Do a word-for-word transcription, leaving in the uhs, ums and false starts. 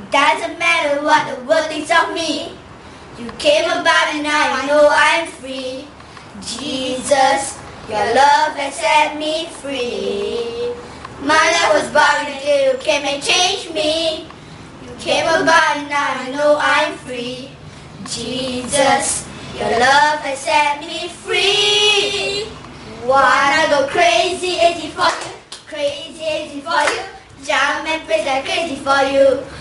Doesn't matter what the world thinks of me. You came about and now I know I'm free. Jesus, your love has set me free. My life was bound until you came and changed me. You came about and now I know I'm free. Jesus, your love has set me free. Wanna go crazy, eighty for you, crazy, eighty for you. Jump and praise like crazy for you.